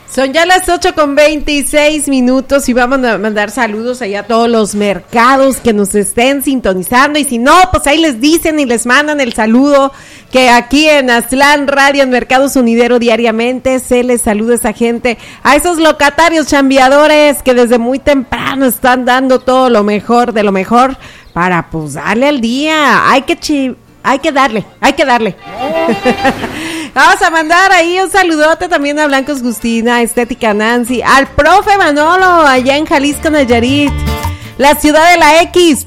Son ya las 8:26 y vamos a mandar saludos allá a todos los mercados que nos estén sintonizando, y si no, pues ahí les dicen y les mandan el saludo, que aquí en Aztlán Radio, en Mercados Unidero, diariamente se les saluda a esa gente, a esos locatarios chambeadores que desde muy temprano están dando todo lo mejor de lo mejor para pues darle al día. Hay que darle. Vamos a mandar ahí un saludote también a Blancos Gustina, Estética Nancy, al profe Manolo allá en Jalisco, Nayarit, la ciudad de la X,